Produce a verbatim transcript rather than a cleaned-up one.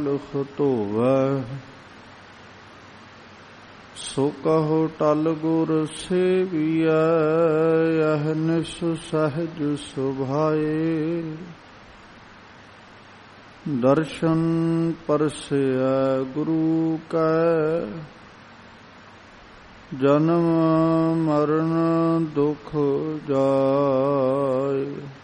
ਕਾਲਖ ਧੋਵੈ। ਸੋ ਕਹੋ ਟਲ ਗੁਰ ਸੇਵੀਐ ਅਹਨਿਸ ਸਹਿਜ ਸੁਭਾਏ। ਦਰਸ਼ਨ ਪਰਸੈ ਗੁਰੂ ਕੈ ਜਨਮ ਮਰਨ ਦੁਖ ਜਾਏ।